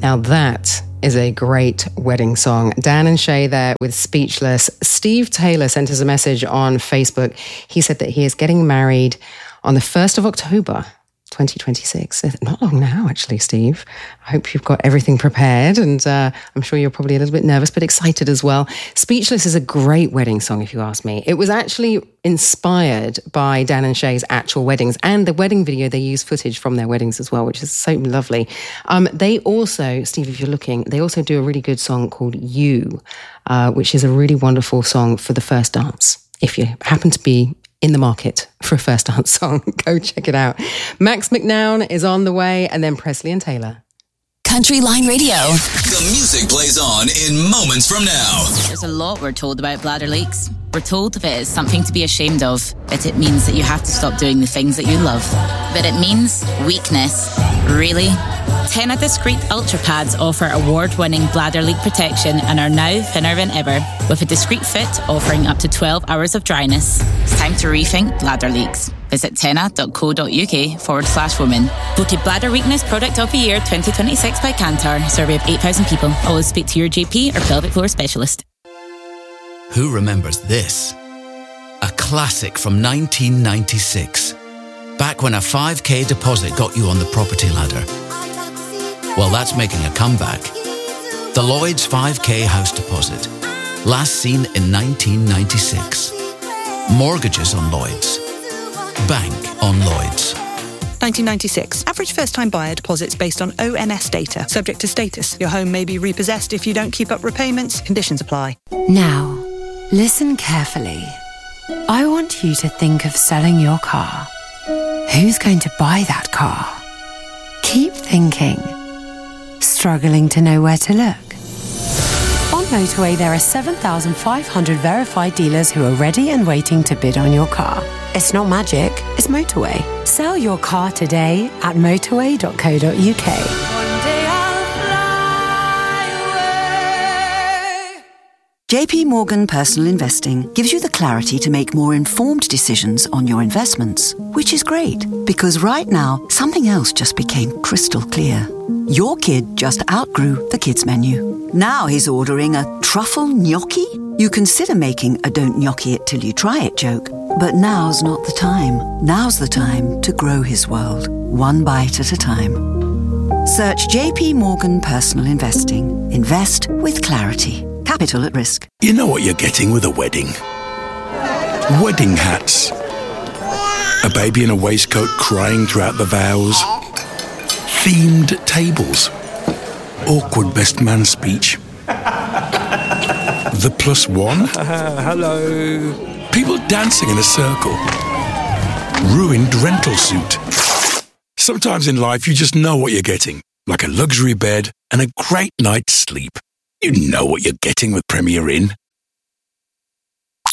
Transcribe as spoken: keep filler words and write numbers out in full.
Now that is a great wedding song. Dan and Shay there with Speechless. Steve Taylor sent us a message on Facebook. He said that he is getting married on the first of October, twenty twenty-six. Not long now, actually, Steve. I hope you've got everything prepared, and uh, I'm sure you're probably a little bit nervous, but excited as well. Speechless is a great wedding song, if you ask me. It was actually inspired by Dan and Shay's actual weddings, and the wedding video, they use footage from their weddings as well, which is so lovely. Um, they also, Steve, if you're looking, they also do a really good song called You, uh, which is a really wonderful song for the first dance. If you happen to be in the market for a first dance song, go check it out. Max McNown is on the way, and then Presley and Taylor. Country Line Radio. The music plays on in moments from now. There's a lot we're told about bladder leaks. We're told if it is something to be ashamed of, that it means that you have to stop doing the things that you love. But it means weakness. Really? Tena Discreet Ultra Pads offer award-winning bladder leak protection and are now thinner than ever, with a discreet fit offering up to twelve hours of dryness. It's time to rethink bladder leaks. Visit tena.co.uk forward slash women. Voted Bladder Weakness Product of the Year twenty twenty-six by Kantar. Survey of eight thousand people. Always speak to your G P or pelvic floor specialist. Who remembers this? A classic from nineteen ninety-six. Back when a five K deposit got you on the property ladder. Well, that's making a comeback. The Lloyds five K house deposit. Last seen in nineteen ninety-six. Mortgages on Lloyds. Bank on Lloyds. nineteen ninety-six. Average first-time buyer deposits based on O N S data. Subject to status. Your home may be repossessed if you don't keep up repayments. Conditions apply. Now, listen carefully. I want you to think of selling your car. Who's going to buy that car? Keep thinking. Struggling to know where to look? On Motorway, there are seven thousand five hundred verified dealers who are ready and waiting to bid on your car. It's not magic, it's Motorway. Sell your car today at motorway dot co dot uk. J P Morgan Personal Investing gives you the clarity to make more informed decisions on your investments, which is great because right now something else just became crystal clear. Your kid just outgrew the kids menu. Now he's ordering a truffle gnocchi. You consider making a don't gnocchi it till you try it joke, but now's not the time. Now's the time to grow his world, one bite at a time. Search J P Morgan Personal Investing. Invest with clarity. Capital at risk. You know what you're getting with a wedding. Wedding hats. A baby in a waistcoat crying throughout the vows. Themed tables. Awkward best man speech. The plus one. Uh, hello. People dancing in a circle. Ruined rental suit. Sometimes in life you just know what you're getting. Like a luxury bed and a great night's sleep. You know what you're getting with Premier Inn.